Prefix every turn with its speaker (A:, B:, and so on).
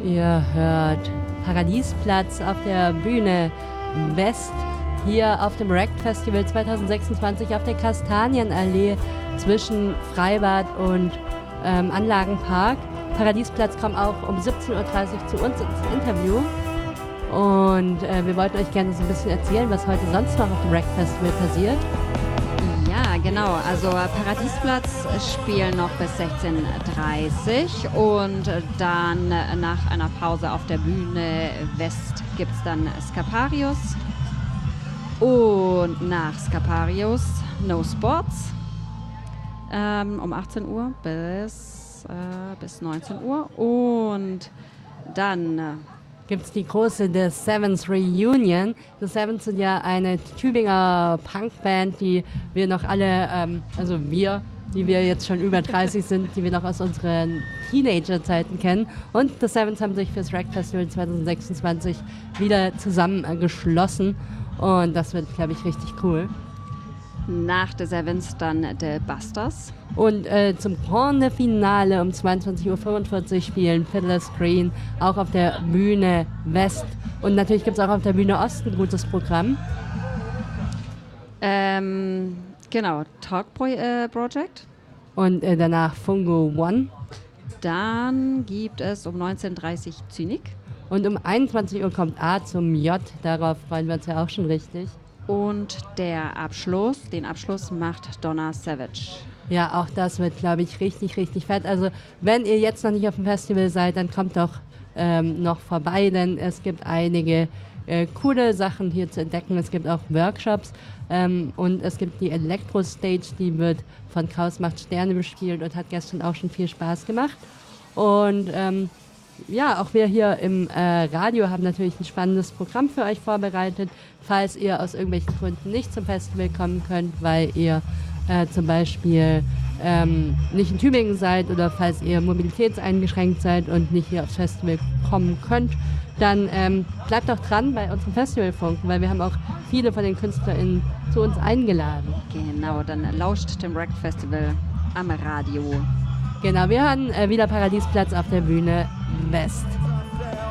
A: Ihr hört Paradiesplatz auf der Bühne West hier auf dem Rect Festival 2026 auf der Kastanienallee zwischen Freibad und Anlagenpark. Paradiesplatz kommt auch um 17:30 Uhr zu uns ins Interview. Und wir wollten euch gerne so ein bisschen erzählen, was heute sonst noch auf dem Rect Festival passiert.
B: Ja, genau. Also Paradiesplatz spielen noch bis 16:30 Uhr und dann nach einer Pause auf der Bühne West gibt es dann Scaparius. Und nach Scaparius No Sports um 18 Uhr bis 19 Uhr. Und dann
A: gibt es die große The Sevens Reunion. The Sevens sind ja eine Tübinger Punkband, die wir noch alle, die wir jetzt schon über 30 sind, die wir noch aus unseren Teenager-Zeiten kennen. Und The Sevens haben sich fürs Rect Festival 2026 wieder zusammengeschlossen. Und das wird, glaube ich, richtig cool.
B: Nach The Sevens dann The Busters.
A: Und zum Grand Finale um 22:45 Uhr spielen Fiddler's Green auch auf der Bühne West. Und natürlich gibt es auch auf der Bühne Ost ein gutes Programm.
B: Genau, Talk Project.
A: Und danach Fungo One.
B: Dann gibt es um 19:30 Uhr Zynik.
A: Und um 21 Uhr kommt A zum J. Darauf freuen wir uns ja auch schon richtig.
B: Und den Abschluss macht Donna Savage.
A: Ja, auch das wird, glaube ich, richtig, richtig fett. Also wenn ihr jetzt noch nicht auf dem Festival seid, dann kommt doch noch vorbei, denn es gibt einige coole Sachen hier zu entdecken. Es gibt auch Workshops und es gibt die Elektro-Stage, die wird von Kraus macht Sterne bespielt und hat gestern auch schon viel Spaß gemacht. Und ja, auch wir hier im Radio haben natürlich ein spannendes Programm für euch vorbereitet, falls ihr aus irgendwelchen Gründen nicht zum Festival kommen könnt, weil ihr zum Beispiel nicht in Tübingen seid oder falls ihr mobilitätseingeschränkt seid und nicht hier aufs Festival kommen könnt, dann bleibt doch dran bei unserem Festivalfunk, weil wir haben auch viele von den KünstlerInnen zu uns eingeladen.
B: Genau, dann lauscht dem Rect Festival am Radio.
A: Genau, wir hören wieder Paradiesplatz auf der Bühne West.